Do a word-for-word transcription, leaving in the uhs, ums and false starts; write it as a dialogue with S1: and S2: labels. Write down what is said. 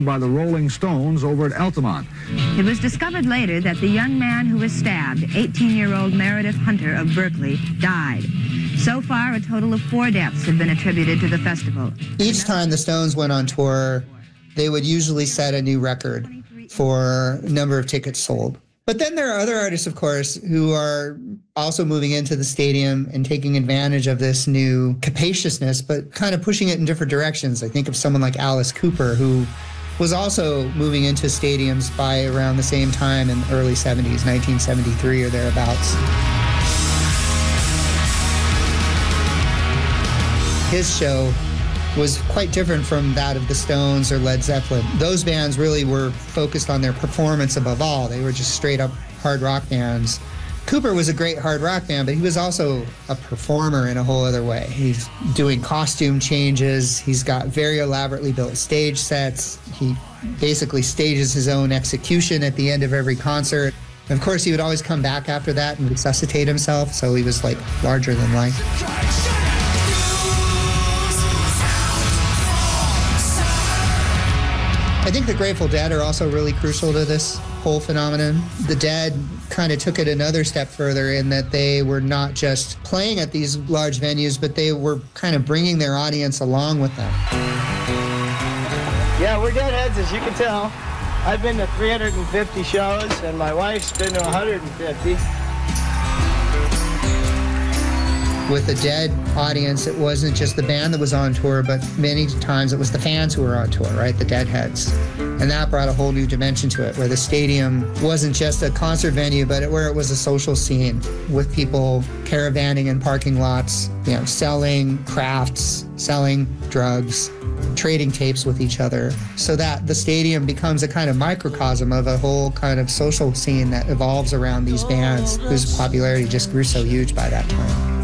S1: by the Rolling Stones over at Altamont.
S2: It was discovered later that the young man who was stabbed, eighteen-year-old Meredith Hunter of Berkeley, died. So far, a total of four deaths have been attributed to the festival.
S3: Each time the Stones went on tour, they would usually set a new record for number of tickets sold. But then there are other artists, of course, who are also moving into the stadium and taking advantage of this new capaciousness, but kind of pushing it in different directions. I think of someone like Alice Cooper, who was also moving into stadiums by around the same time in the early seventies, nineteen seventy-three or thereabouts. His show was quite different from that of the Stones or Led Zeppelin. Those bands really were focused on their performance above all. They were just straight up hard rock bands. Cooper was a great hard rock band, but he was also a performer in a whole other way. He's doing costume changes. He's got very elaborately built stage sets. He basically stages his own execution at the end of every concert. And of course, he would always come back after that and resuscitate himself, so he was like larger than life. I think the Grateful Dead are also really crucial to this whole phenomenon. The Dead kind of took it another step further in that they were not just playing at these large venues, but they were kind of bringing their audience along with them.
S4: Yeah, we're Deadheads, as you can tell. I've been to three hundred fifty shows, and my wife's been to one hundred fifty.
S3: With the Dead audience, it wasn't just the band that was on tour, but many times it was the fans who were on tour, right? The Deadheads. And that brought a whole new dimension to it, where the stadium wasn't just a concert venue, but it, where it was a social scene with people caravanning in parking lots, you know, selling crafts, selling drugs, trading tapes with each other, so that the stadium becomes a kind of microcosm of a whole kind of social scene that evolves around these bands whose popularity just grew so huge by that time.